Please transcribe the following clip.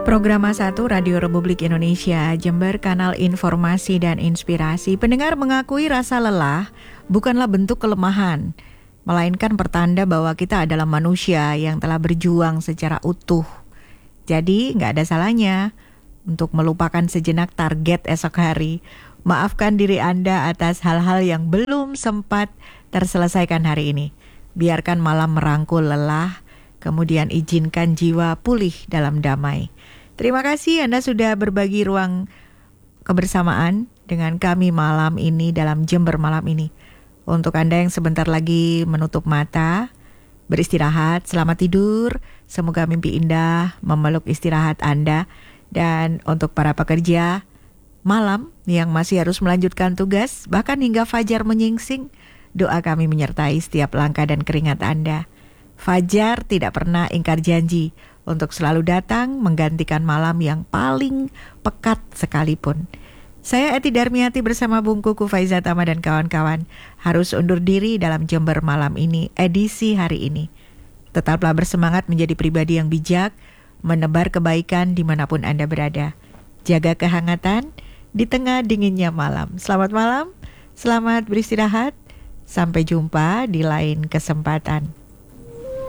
Programa 1 Radio Republik Indonesia, Jember, kanal informasi dan inspirasi. Pendengar mengakui rasa lelah bukanlah bentuk kelemahan, melainkan pertanda bahwa kita adalah manusia yang telah berjuang secara utuh. Jadi nggak ada salahnya untuk melupakan sejenak target esok hari. Maafkan diri Anda atas hal-hal yang belum sempat terselesaikan hari ini. Biarkan malam merangkul lelah, kemudian izinkan jiwa pulih dalam damai. Terima kasih Anda sudah berbagi ruang kebersamaan dengan kami malam ini dalam Jember malam ini. Untuk Anda yang sebentar lagi menutup mata, beristirahat, selamat tidur. Semoga mimpi indah memeluk istirahat Anda. Dan untuk para pekerja malam yang masih harus melanjutkan tugas, bahkan hingga fajar menyingsing, doa kami menyertai setiap langkah dan keringat Anda. Fajar tidak pernah ingkar janji untuk selalu datang menggantikan malam yang paling pekat sekalipun. Saya Eti Darmiati bersama Bung Kuku Faiza Tama dan kawan-kawan harus undur diri dalam Jember malam ini, edisi hari ini. Tetaplah bersemangat menjadi pribadi yang bijak, menebar kebaikan dimanapun Anda berada. Jaga kehangatan di tengah dinginnya malam. Selamat malam, selamat beristirahat. Sampai jumpa di lain kesempatan.